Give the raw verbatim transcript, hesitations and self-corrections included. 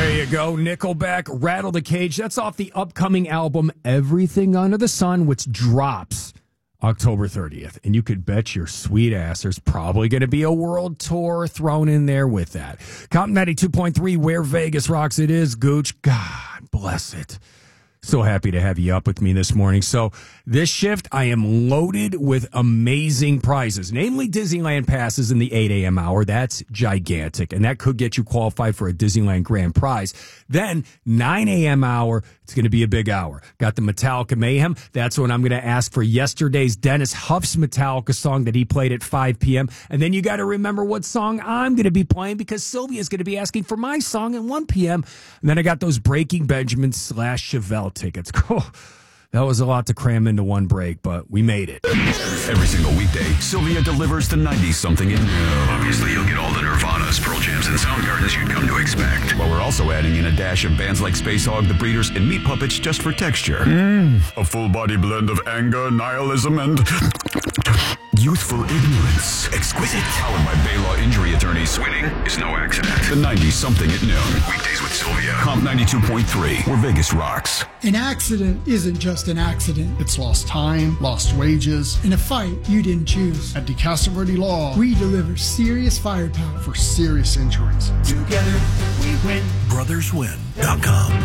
There you go. Nickelback, Rattle the Cage. That's off the upcoming album, Everything Under the Sun, which drops October thirtieth. And you could bet your sweet ass there's probably going to be a world tour thrown in there with that. Comp ninety-two point three, where Vegas rocks it is. Gooch, God bless it. So happy to have you up with me this morning. So this shift, I am loaded with amazing prizes, namely Disneyland passes in the eight a.m. hour. That's gigantic, and that could get you qualified for a Disneyland grand prize. Then nine a.m. hour, it's going to be a big hour. Got the Metallica Mayhem. That's when I'm going to ask for yesterday's Dennis Huff's Metallica song that he played at five p.m. And then you got to remember what song I'm going to be playing because Sylvia's going to be asking for my song at one p.m. And then I got those Breaking Benjamin slash Chevelle tickets. Cool. That was a lot to cram into one break, but we made it. Every single weekday, Sylvia delivers the ninety-something in new. Obviously, you'll get all the Nirvanas, Pearl Jams, and Soundgardens you'd come to expect. But we're also adding in a dash of bands like Space Hog, The Breeders, and Meat Puppets just for texture. Mm. A full-body blend of anger, nihilism, and youthful ignorance. Exquisite. Powered by Baylaw Injury Attorneys. Winning is no accident. The ninety-something at noon. Weekdays with Sylvia. Comp ninety-two point three, where Vegas rocks. An accident isn't just an accident. It's lost time, lost wages, in a fight you didn't choose. At DeCastroverde Law, we deliver serious firepower for serious injuries. Together we win. brothers win dot com